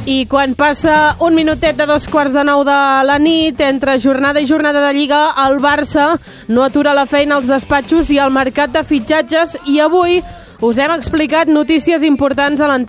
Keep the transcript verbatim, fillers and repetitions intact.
I quan passa un minutet de dos quarts de nou de la nit, entre jornada i jornada de Lliga, el Barça no atura la feina als despatxos i al mercat de fitxatges, i avui us hem explicat notícies importants a l'antena.